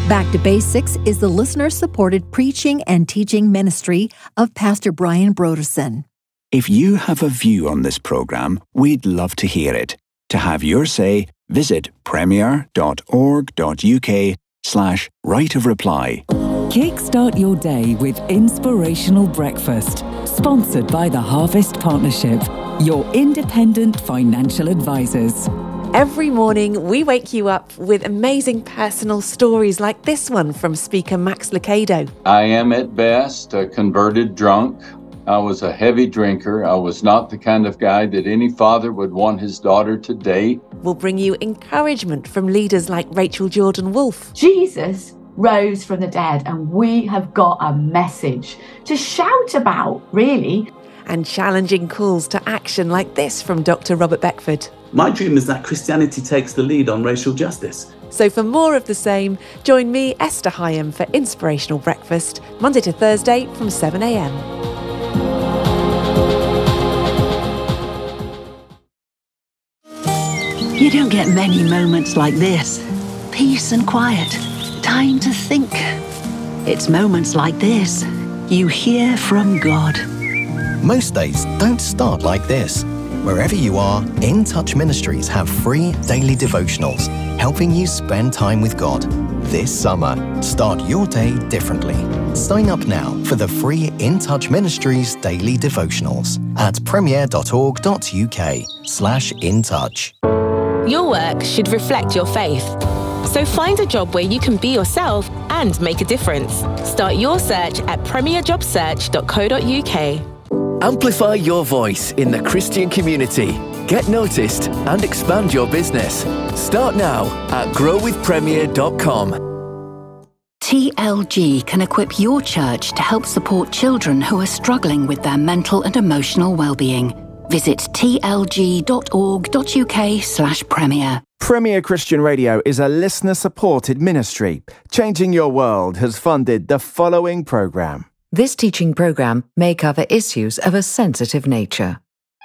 Back to Basics is the listener-supported preaching and teaching ministry of Pastor Brian Broderson. If you have a view on this program, we'd love to hear it. To have your say, visit premier.org.uk/right of reply. Kickstart your day with Inspirational Breakfast, sponsored by the Harvest Partnership, your independent financial advisors. Every morning, we wake you up with amazing personal stories like this one from speaker Max Lucado. I am at best a converted drunk. I was a heavy drinker. I was not the kind of guy that any father would want his daughter to date. We'll bring you encouragement from leaders like Rachel Jordan-Wolfe. Jesus rose from the dead, and we have got a message to shout about, really. And challenging calls to action like this from Dr. Robert Beckford. My dream is that Christianity takes the lead on racial justice. So for more of the same, join me, Esther Hyam, for Inspirational Breakfast, Monday to Thursday from 7 a.m. You don't get many moments like this. Peace and quiet. Time to think. It's moments like this you hear from God. Most days don't start like this. Wherever you are, In Touch Ministries have free daily devotionals, helping you spend time with God. This summer, start your day differently. Sign up now for the free In Touch Ministries daily devotionals at premier.org.uk/intouch. Your work should reflect your faith. So find a job where you can be yourself and make a difference. Start your search at premierjobsearch.co.uk. Amplify your voice in the Christian community. Get noticed and expand your business. Start now at growwithpremier.com. TLG can equip your church to help support children who are struggling with their mental and emotional well-being. Visit tlg.org.uk/premier. Premier Christian Radio is a listener-supported ministry. Changing Your World has funded the following program. This teaching program may cover issues of a sensitive nature.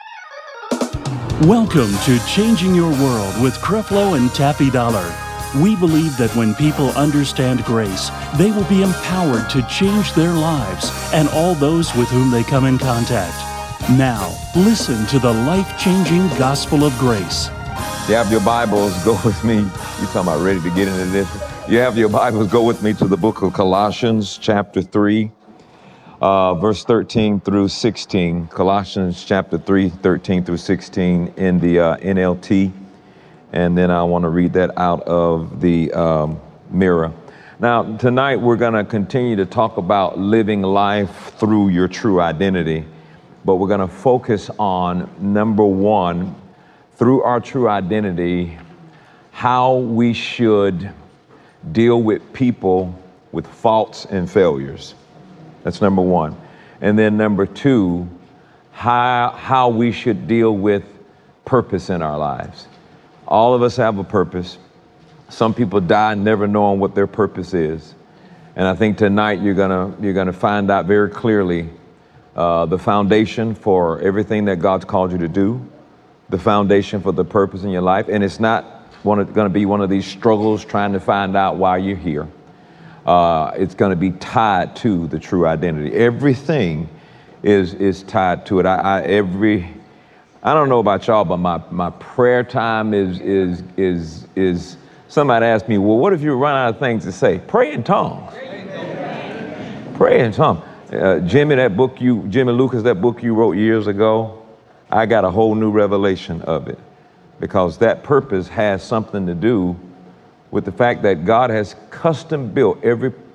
Welcome to Changing Your World with Creflo and Taffy Dollar. We believe that when people understand grace, they will be empowered to change their lives and all those with whom they come in contact. Now, listen to the life-changing gospel of grace. You have your Bibles, go with me. You're talking about ready to get into this. You have your Bibles, go with me to the book of Colossians, chapter 3. Verse 13 through 16, Colossians chapter 3, 13 through 16 in the NLT. And then I want to read that out of the Mirror. Now, tonight we're going to continue to talk about living life through your true identity. But we're going to focus on, number one, through our true identity, how we should deal with people with faults and failures. That's number one. And then number two, how we should deal with purpose in our lives. All of us have a purpose. Some people die never knowing what their purpose is. And I think tonight you're gonna find out very clearly the foundation for everything that God's called you to do, the foundation for the purpose in your life. And it's not going to be one of these struggles trying to find out why you're here. It's going to be tied to the true identity. Everything is tied to it. I don't know about y'all, but my prayer time is somebody asked me, well, what if you run out of things to say? Pray in tongues. Pray in tongues. Jimmy Lucas, that book you wrote years ago, I got a whole new revelation of it, because that purpose has something to do with the fact that God has custom built every